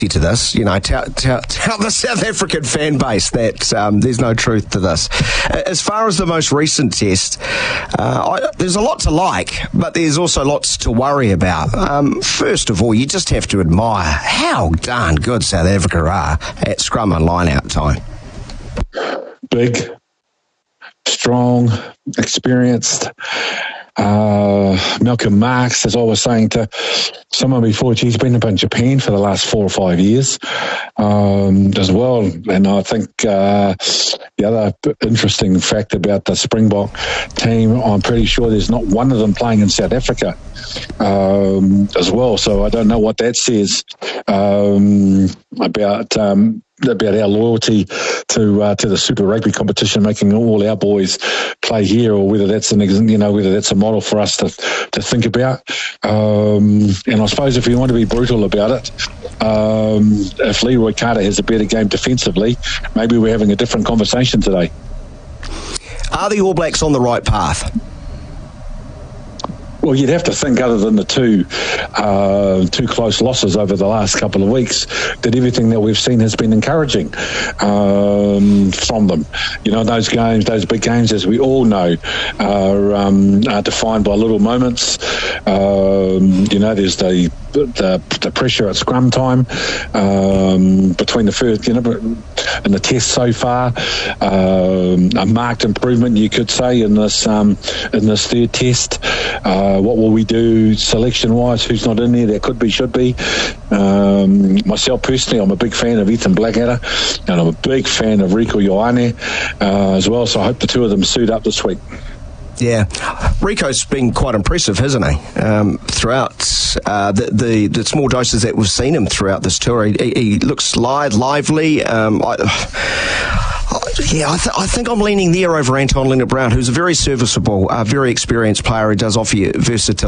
to this, tell the South African fan base that there's no truth to this. As far as the most recent test, there's a lot to like, but there's also lots to worry about. First of all, you just have to admire how darn good South Africa are at scrum and line-out time. Big, strong, experienced. Malcolm Marx, as I was saying to someone before, he's been up in Japan for the last 4 or 5 years as well. And I think the other interesting fact about the Springbok team, I'm pretty sure there's not one of them playing in South Africa as well. So I don't know what that says about our loyalty to the Super Rugby competition, making all our boys play here, or whether that's whether that's a model for us to think about. And I suppose if you want to be brutal about it, if Leroy Carter has a better game defensively, maybe we're having a different conversation today. Are the All Blacks on the right path? Well, you'd have to think, other than the two close losses over the last couple of weeks, that everything that we've seen has been encouraging from them. Those games, those big games, as we all know, are defined by little moments. There's the pressure at scrum time between the first, and the test so far. A marked improvement, you could say, in this third test. What will we do selection-wise? Who's not in there? That could be, should be. Myself personally, I'm a big fan of Ethan Blackadder, and I'm a big fan of Rieko Ioane as well. So I hope the two of them suit up this week. Yeah, Rico's been quite impressive, hasn't he? Throughout the small doses that we've seen him throughout this tour, he looks lively. I think I'm leaning there over Anton Lienert-Brown, who's a very serviceable, very experienced player who does offer you versatility.